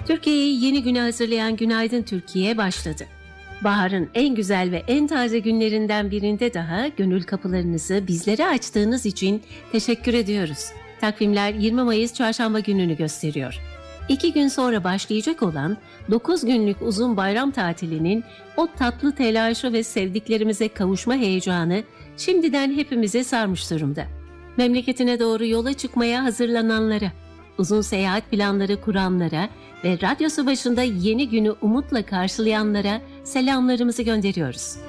Türkiye'yi yeni güne hazırlayan Günaydın Türkiye başladı. Baharın en güzel ve en taze günlerinden birinde daha gönül kapılarınızı bizlere açtığınız için teşekkür ediyoruz. Takvimler 20 Mayıs Çarşamba gününü gösteriyor. 2 gün sonra başlayacak olan 9 günlük uzun bayram tatilinin o tatlı telaşı ve sevdiklerimize kavuşma heyecanı şimdiden hepimize sarmış durumda. Memleketine doğru yola çıkmaya hazırlananlara, uzun seyahat planları kuranlara ve radyosu başında yeni günü umutla karşılayanlara selamlarımızı gönderiyoruz.